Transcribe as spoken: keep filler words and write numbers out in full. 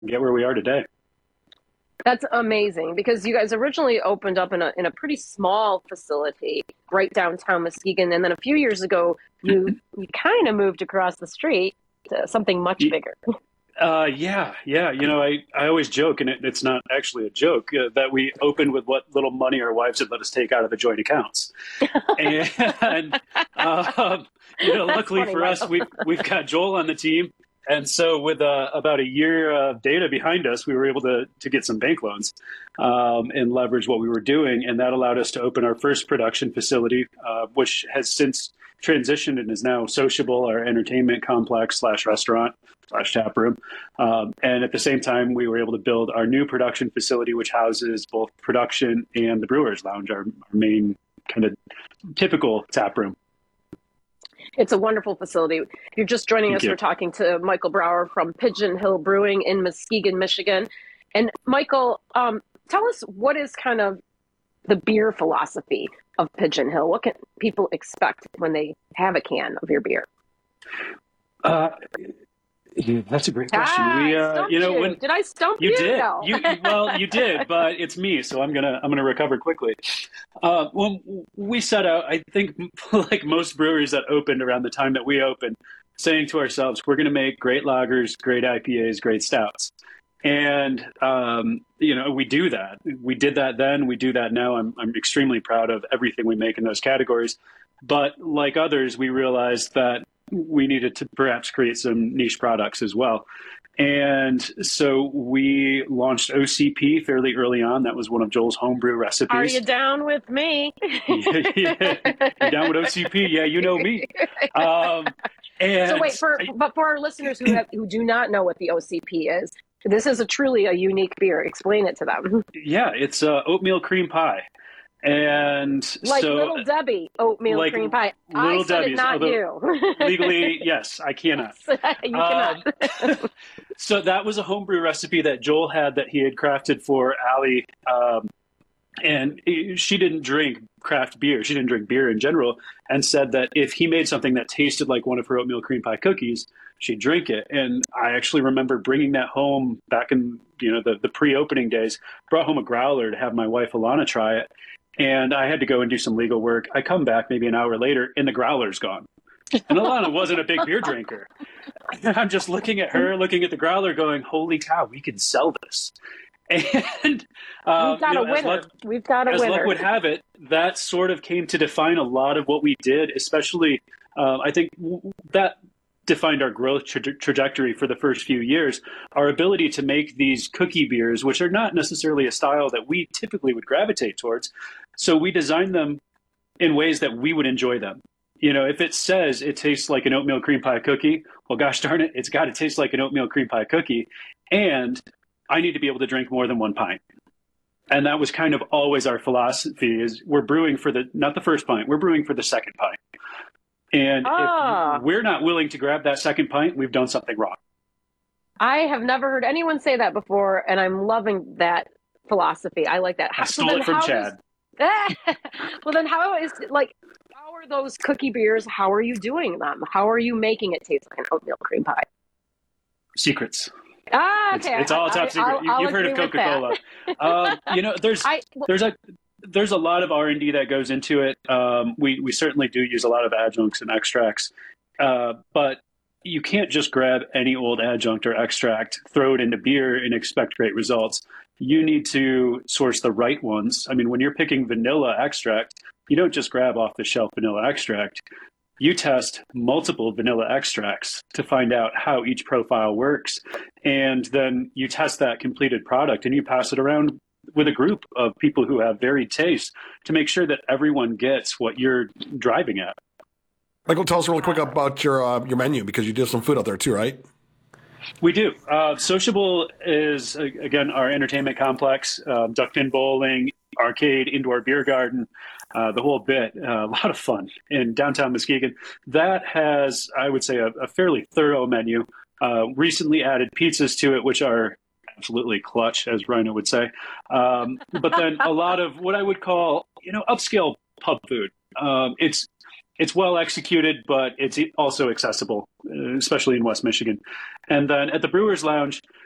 get where we are today. That's amazing because you guys originally opened up in a in a pretty small facility right downtown Muskegon, and then a few years ago you you kind of moved across the street to something much bigger. Uh, yeah, yeah. You know, I, I always joke, and it, it's not actually a joke, uh, that we opened with what little money our wives had let us take out of the joint accounts. And, um, you know, That's luckily funny, for us, Michael. we've, we've got Joel on the team. And so with uh, about a year of data behind us, we were able to, to get some bank loans um, and leverage what we were doing. And that allowed us to open our first production facility, uh, which has since transitioned and is now Sociable, our entertainment complex slash restaurant slash tap room. Um, and at the same time, we were able to build our new production facility, which houses both production and the Brewers Lounge, our, our main kind of typical tap room. It's a wonderful facility. If you're just joining Thank us, you. we're talking to Michael Brower from Pigeon Hill Brewing in Muskegon, Michigan. And Michael, um, tell us what is kind of the beer philosophy of Pigeon Hill. What can people expect when they have a can of your beer? Uh, yeah, that's a great question. Ah, We, I uh, stumped you know, you. when Did I stump you you? did, No. you, you well, you did, but it's me, so I'm gonna I'm gonna recover quickly. Uh, when we set out, I think, like most breweries that opened around the time that we opened, saying to ourselves, we're gonna make great lagers, great I P As, great stouts. And um, you know, we do that. We did that then. We do that now. I'm I'm extremely proud of everything we make in those categories. But like others, we realized that we needed to perhaps create some niche products as well. And so we launched O C P fairly early on. That was one of Joel's homebrew Are you recipes. down with me? Yeah, you're down with O C P? Yeah, you know me. Um, So and wait, for but for our listeners who have who do not know what the O C P is, this is a truly a unique beer. Explain it to them. yeah, it's uh, oatmeal cream pie. And Like so, Little Debbie oatmeal like cream pie. I Little said it, Debbie's, not although you. legally, yes, I cannot. You cannot. Um, so that was a homebrew recipe that Joel had that he had crafted for Allie. Um, and he- she didn't drink craft beer. She didn't drink beer in general, and said that if he made something that tasted like one of her oatmeal cream pie cookies, she'd drink it. And I actually remember bringing that home back in, you know, the, the pre-opening days, brought home a growler to have my wife Alana try it. And I had to go and do some legal work. I come back maybe an hour later and the growler's gone. And Alana wasn't a big beer drinker. I'm just looking at her, looking at the growler, going, "Holy cow, we can sell this!" And We've um, you got a know, as winner. luck We've got a as luck winner. would have it, that sort of came to define a lot of what we did. Especially, uh, I think w- that defined our growth tra- trajectory for the first few years. Our ability to make these cookie beers, which are not necessarily a style that we typically would gravitate towards, so we designed them in ways that we would enjoy them. You know, if it says it tastes like an oatmeal cream pie cookie, well, gosh darn it, it's got to taste like an oatmeal cream pie cookie. And I need to be able to drink more than one pint. And that was kind of always our philosophy is we're brewing for the, not the first pint, we're brewing for the second pint. And Ah, if we're not willing to grab that second pint, we've done something wrong. I have never heard anyone say that before, and I'm loving that philosophy. I like that. I How, so stole then it from how does Chad. well then how is like how are those cookie beers? How are you doing them? How are you making it taste like an oatmeal cream pie? Secrets. Ah, It's okay. it's I, all I, top secret. I'll, You, I'll you've heard agree of with that. Coca-Cola. Um, you know, there's I well, there's a there's a lot of R and D that goes into it. Um, we we certainly do use a lot of adjuncts and extracts, uh, but you can't just grab any old adjunct or extract, throw it into beer, and expect great results. You need to source the right ones. I mean, when you're picking vanilla extract, you don't just grab off the shelf vanilla extract. You test multiple vanilla extracts to find out how each profile works. And then you test that completed product and you pass it around with a group of people who have varied tastes to make sure that everyone gets what you're driving at. Michael, tell us really quick about your uh, your menu because you do some food out there too, right? We do. Uh, Sociable is, uh, again, our entertainment complex, uh, duck-pin bowling, arcade, indoor beer garden, uh, the whole bit. Uh, a lot of fun in downtown Muskegon. That has, I would say, a, a fairly thorough menu. Uh, recently added pizzas to it, which are absolutely clutch, as Rhino would say. Um, but then a lot of what I would call, you know, upscale pub food. Um, it's it's well executed, but it's also accessible, especially in West Michigan. And then at the Brewers Lounge,